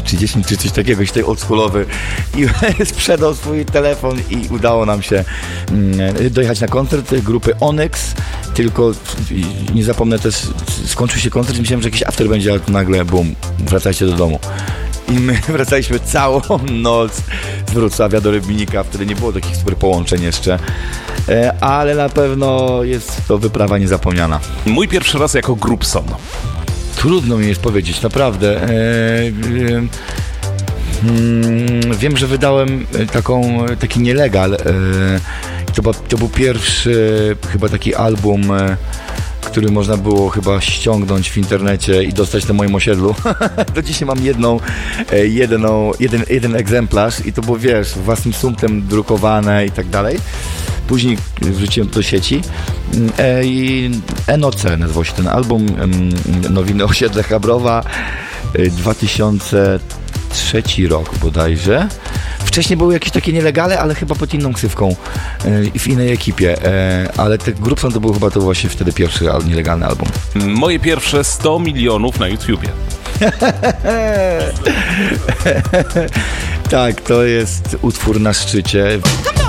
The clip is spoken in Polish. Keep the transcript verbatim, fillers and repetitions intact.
czy dziesięć, czy coś takiego, tej oldschoolowy i sprzedał swój telefon i udało nam się dojechać na koncert grupy Onyx, tylko nie zapomnę też, skończył się koncert i myślałem, że jakiś after będzie, ale nagle bum, wracajcie do domu. I my wracaliśmy całą noc z Wrocławia do Rybnika, wtedy nie było takich super połączeń jeszcze, ale na pewno jest to wyprawa niezapomniana. Mój pierwszy raz jako Grupson. Trudno mi jest powiedzieć, naprawdę. Wiem, że wydałem taką, taki nielegal. To, to był pierwszy chyba taki album, który można było chyba ściągnąć w internecie i dostać na moim osiedlu. Do dzisiaj mam jedną, jedną, jeden, jeden egzemplarz i to było, wiesz, własnym sumptem drukowane i tak dalej. Później wrzuciłem to do sieci i N O C nazywał się ten album, Nowiny Osiedle Chabrowa, dwa tysiące trzeci rok bodajże. Wcześniej były jakieś takie nielegale, ale chyba pod inną ksywką i w innej ekipie, ale te Grupson to był chyba to właśnie wtedy pierwszy nielegalny album. Moje pierwsze sto milionów na YouTubie. Tak, to jest utwór na szczycie.